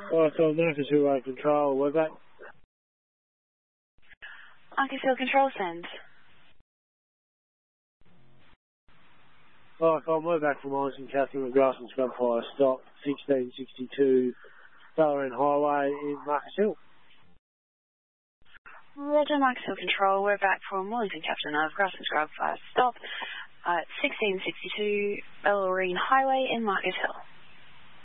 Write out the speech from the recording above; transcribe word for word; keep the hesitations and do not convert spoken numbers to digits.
Alright, so Marcus Hill Road Control, we're back. Marcus Hill Control send. Alright, so we're back from Morrison, Catherine, McGrath and Scrub Fire, stop, sixteen sixty-two, Bellarine Highway in Marcus Hill. Roger, Marcus Hill Control, we're back from Wellington Captain of Grass and Scrub Fire, stop, at sixteen sixty-two, Bellarine Highway in Marcus Hill.